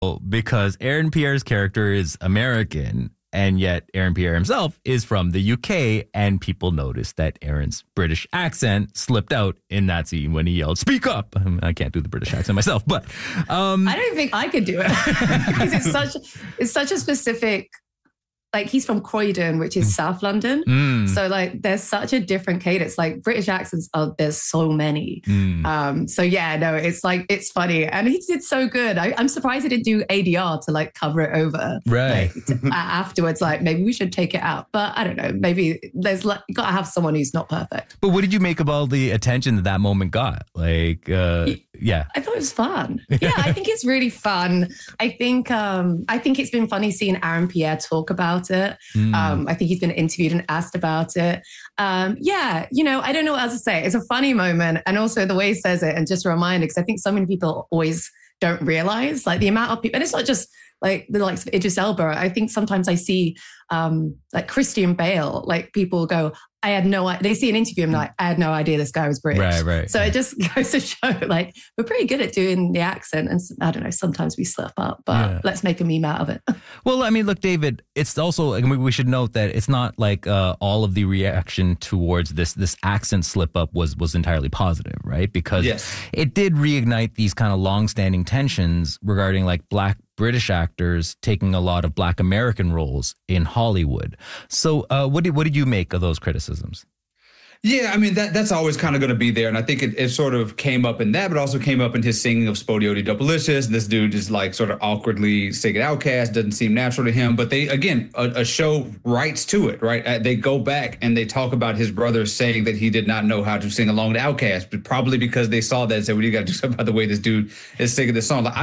because Aaron Pierre's character is American, and yet Aaron Pierre himself is from the UK, and people noticed that Aaron's British accent slipped out in that scene when he yelled, "Speak up!" I can't do the British accent myself, but I don't think I could do it because it's such a specific. Like, he's from Croydon, which is South London. So, like, there's such a different cadence. Like, British accents, there's so many. So, yeah, no, it's like, it's funny. And he did so good. I'm surprised he didn't do ADR to, like, cover it over. Right. Like, afterwards, like, maybe we should take it out. But I don't know. Maybe there's, like, you got to have someone who's not perfect. But what did you make of all the attention that moment got? Like, yeah. I thought it was fun. Yeah, I think it's really fun. I think it's been funny seeing Aaron Pierre talk about it. I think he's been interviewed and asked about it. Yeah, you know, I don't know what else to say. It's a funny moment, and also the way he says it, and just a reminder, because I think so many people always don't realize, like, the amount of people, and it's not just like the likes of Idris Elba. I think sometimes I see like Christian Bale, like, people go, they see an interview and like, I had no idea this guy was British. Right. So it just goes to show, like, we're pretty good at doing the accent. And I don't know, sometimes we slip up, but let's make a meme out of it. Well, I mean, look, David, it's also, I mean, we should note that it's not like all of the reaction towards this accent slip up was entirely positive, right? Because it did reignite these kind of long-standing tensions regarding, like, Black British actors taking a lot of Black American roles in Hollywood. So what did you make of those criticisms? Yeah, I mean, that's always kind of going to be there. And I think it sort of came up in that, but also came up in his singing of Spodiote Doublelicious. This dude is like sort of awkwardly singing Outkast, doesn't seem natural to him. But they, again, a show writes to it, right? They go back and they talk about his brother saying that he did not know how to sing along to Outkast, but probably because they saw that and said, well, you got to do something about the way this dude is singing this song. Like,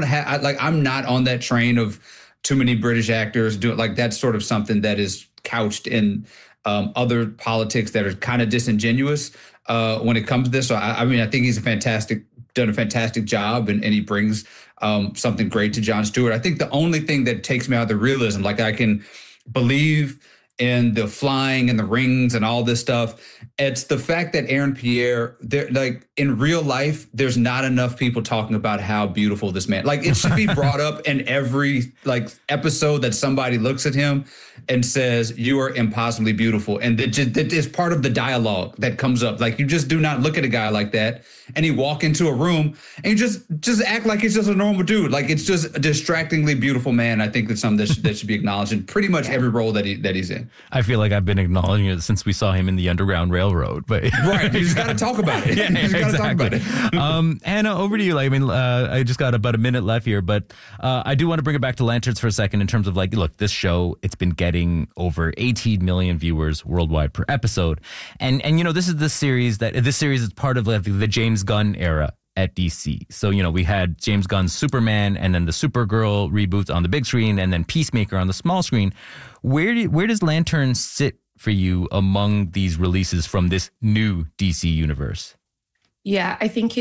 I'm not on that train of too many British actors doing, like, that's sort of something that is couched in other politics that are kind of disingenuous when it comes to this. So, I mean, I think he's done a fantastic job, and he brings something great to Jon Stewart. I think the only thing that takes me out of the realism, like, I can believe in the flying and the rings and all this stuff, it's the fact that Aaron Pierre, like, in real life, there's not enough people talking about how beautiful this man. Like, it should be brought up in every, like, episode that somebody looks at him and says, "You are impossibly beautiful." And that is part of the dialogue that comes up. Like, you just do not look at a guy like that and you walk into a room and you just act like he's just a normal dude. Like, it's just a distractingly beautiful man. I think that's something that should be acknowledged in pretty much every role that he's in. I feel like I've been acknowledging it since we saw him in the Underground Railroad. But right, you just got to talk about it. Yeah, you just got to talk about it. Hannah, over to you. Like, I mean, I just got about a minute left here, but I do want to bring it back to Lanterns for a second in terms of, like, look, this show, it's been getting over 18 million viewers worldwide per episode. And you know, this series is part of, like, the James Gunn era at DC. So, you know, we had James Gunn's Superman, and then the Supergirl reboots on the big screen, and then Peacemaker on the small screen. Where does Lanterns sit for you among these releases from this new DC universe? Yeah,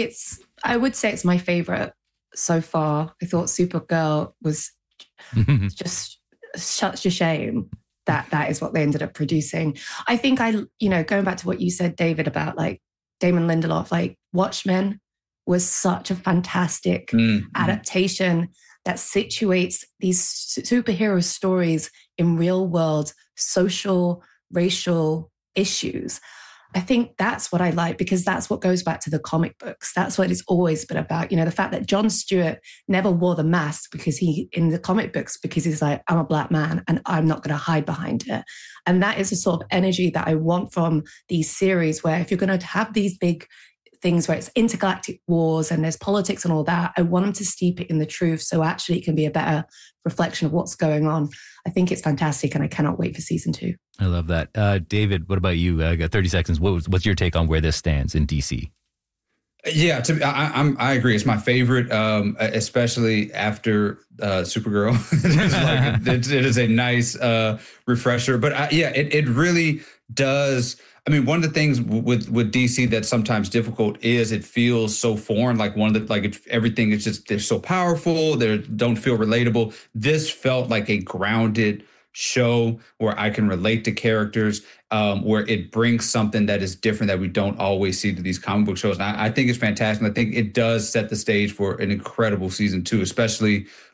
I would say it's my favorite so far. I thought Supergirl was just such a shame that is what they ended up producing. I think going back to what you said, David, about, like, Damon Lindelof, like, Watchmen was such a fantastic adaptation that situates these superhero stories in real world social, racial issues. I think that's what I like, because that's what goes back to the comic books. That's what it's always been about. You know, the fact that Jon Stewart never wore the mask in the comic books, because he's like, I'm a Black man and I'm not going to hide behind it. And that is the sort of energy that I want from these series, where if you're going to have these big things where it's intergalactic wars and there's politics and all that, I want them to steep it in the truth, so actually it can be a better reflection of what's going on. I think it's fantastic, and I cannot wait for season 2. I love that. David, what about you? I got 30 seconds. What's your take on where this stands in DC? Yeah, I agree. It's my favorite, especially after Supergirl. It is a nice refresher. But it really does. I mean, one of the things with DC that's sometimes difficult is it feels so foreign. Like everything is just, they're so powerful. They don't feel relatable. This felt like a grounded show where I can relate to characters, where it brings something that is different that we don't always see to these comic book shows. And I think it's fantastic. I think it does set the stage for an incredible season 2, especially